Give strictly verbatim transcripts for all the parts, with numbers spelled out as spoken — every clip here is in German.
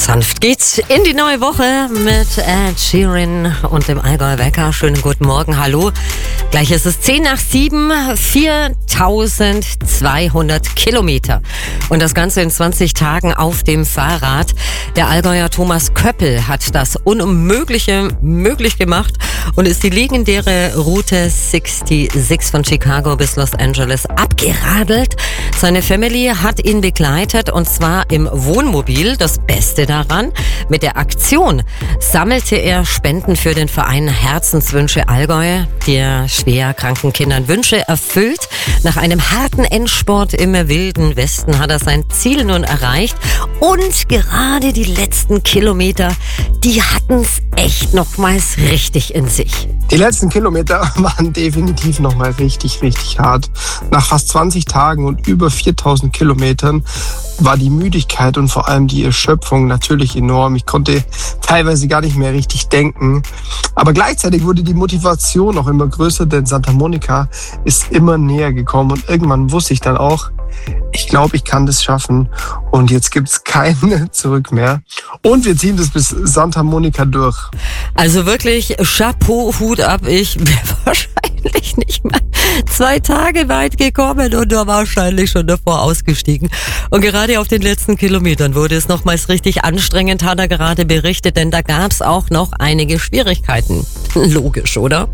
Sanft geht's in die neue Woche mit Ed Sheeran und dem Allgäuer Wecker. Schönen guten Morgen, hallo. Gleich ist es zehn nach sieben, viertausendzweihundert Kilometer. Und das Ganze in zwanzig Tagen auf dem Fahrrad. Der Allgäuer Thomas Köppel hat das Unmögliche möglich gemacht und ist die legendäre Route sechsundsechzig von Chicago bis Los Angeles abgeradelt. Seine Family hat ihn begleitet und zwar im Wohnmobil. Das Beste daran, mit der Aktion sammelte er Spenden für den Verein Herzenswünsche Allgäu, der schwer kranken Kindern Wünsche erfüllt. Nach einem harten Endspurt im Wilden Westen hat er sein Ziel nun erreicht und gerade die letzten Kilometer, die hatten es echt nochmals richtig in sich. Die letzten Kilometer waren definitiv nochmal richtig, richtig hart. Nach fast zwanzig Tagen und über viertausend Kilometern war die Müdigkeit und vor allem die Erschöpfung natürlich enorm. Ich konnte teilweise gar nicht mehr richtig denken. Aber gleichzeitig wurde die Motivation auch immer größer, denn Santa Monica ist immer näher gekommen. Und irgendwann wusste ich dann auch, ich glaube, ich kann das schaffen. Und jetzt gibt's kein Zurück mehr. Und wir ziehen das bis Santa Monica durch. Also wirklich Chapeau, Hut ab. Ich wäre wahrscheinlich nicht mal zwei Tage weit gekommen und war wahrscheinlich schon davor ausgestiegen. Und gerade auf den letzten Kilometern wurde es nochmals richtig anstrengend, hat er gerade berichtet, denn da gab's auch noch einige Schwierigkeiten. Logisch, oder?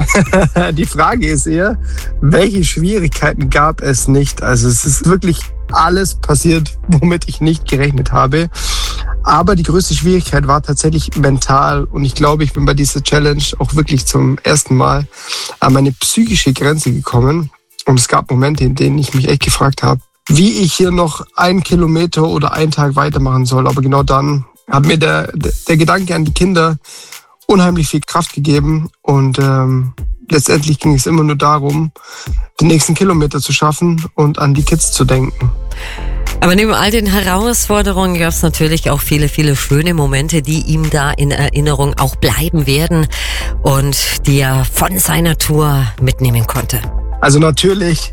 Die Frage ist eher, welche Schwierigkeiten gab es nicht? Also es ist wirklich alles passiert, womit ich nicht gerechnet habe. Aber die größte Schwierigkeit war tatsächlich mental. Und ich glaube, ich bin bei dieser Challenge auch wirklich zum ersten Mal an meine psychische Grenze gekommen. Und es gab Momente, in denen ich mich echt gefragt habe, wie ich hier noch einen Kilometer oder einen Tag weitermachen soll. Aber genau dann hat mir der, der Gedanke an die Kinder unheimlich viel Kraft gegeben. Und ähm, letztendlich ging es immer nur darum, den nächsten Kilometer zu schaffen und an die Kids zu denken. Aber neben all den Herausforderungen gab es natürlich auch viele, viele schöne Momente, die ihm da in Erinnerung auch bleiben werden und die er von seiner Tour mitnehmen konnte. Also natürlich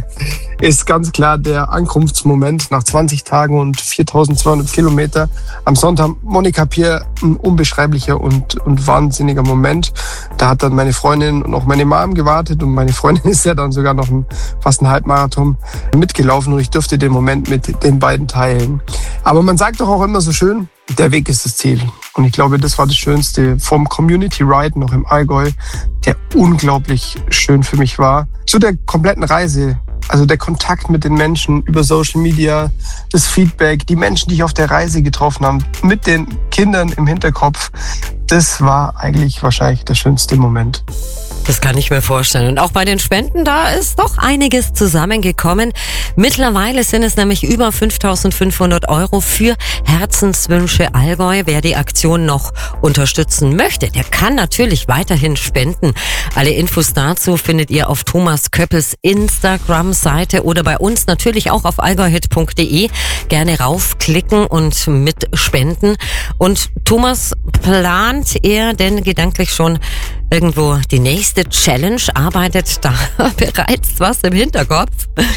ist ganz klar der Ankunftsmoment nach zwanzig Tagen und viertausendzweihundert Kilometer am Santa Monica Pier ein unbeschreiblicher und, und wahnsinniger Moment. Da hat dann meine Freundin und auch meine Mom gewartet und meine Freundin ist ja dann sogar noch ein, fast einen Halbmarathon mitgelaufen und ich durfte den Moment mit den beiden teilen. Aber man sagt doch auch immer so schön, der Weg ist das Ziel. Und ich glaube, das war das Schönste vom Community Ride noch im Allgäu, der unglaublich schön für mich war. Zu der kompletten Reise, also der Kontakt mit den Menschen über Social Media, das Feedback, die Menschen, die ich auf der Reise getroffen habe, mit den Kindern im Hinterkopf, das war eigentlich wahrscheinlich der schönste Moment. Das kann ich mir vorstellen. Und auch bei den Spenden, da ist doch einiges zusammengekommen. Mittlerweile sind es nämlich über fünftausendfünfhundert Euro für Herzenswünsche Allgäu. Wer die Aktion noch unterstützen möchte, der kann natürlich weiterhin spenden. Alle Infos dazu findet ihr auf Thomas Köppels Instagram-Seite oder bei uns natürlich auch auf allgäuhit punkt de. Gerne raufklicken und mitspenden. Und Thomas, plant er denn gedanklich schon irgendwo die nächste Challenge? Arbeitet da bereits was im Hinterkopf?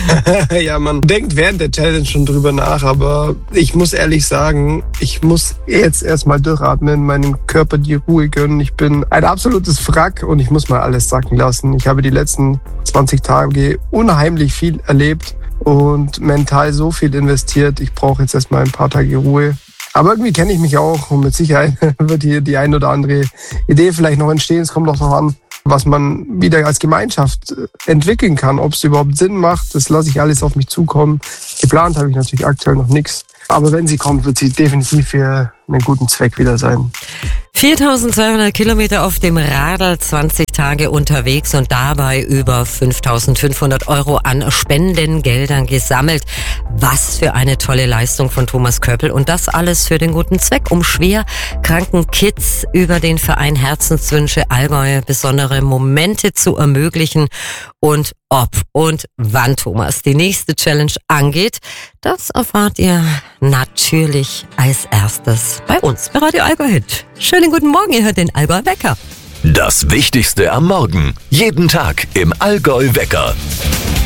Ja, man denkt während der Challenge schon drüber nach, aber ich muss ehrlich sagen, ich muss jetzt erstmal durchatmen, meinem Körper die Ruhe gönnen. Ich bin ein absolutes Wrack und ich muss mal alles sacken lassen. Ich habe die letzten zwanzig Tage unheimlich viel erlebt und mental so viel investiert. Ich brauche jetzt erstmal ein paar Tage Ruhe. Aber irgendwie kenne ich mich auch und mit Sicherheit wird hier die ein oder andere Idee vielleicht noch entstehen. Es kommt auch darauf an, was man wieder als Gemeinschaft entwickeln kann. Ob es überhaupt Sinn macht, das lasse ich alles auf mich zukommen. Geplant habe ich natürlich aktuell noch nichts. Aber wenn sie kommt, wird sie definitiv für einen guten Zweck wieder sein. viertausendzweihundert Kilometer auf dem Radl, zwanzig Tage unterwegs und dabei über fünftausendfünfhundert Euro an Spendengeldern gesammelt. Was für eine tolle Leistung von Thomas Köppel und das alles für den guten Zweck, um schwer kranken Kids über den Verein Herzenswünsche Allgäu besondere Momente zu ermöglichen. Und ob und wann Thomas die nächste Challenge angeht, das erfahrt ihr natürlich als erstes bei uns bei Radio Allgäu Hit. Schönen guten Morgen, ihr hört den Allgäu Wecker. Das Wichtigste am Morgen, jeden Tag im Allgäu Wecker.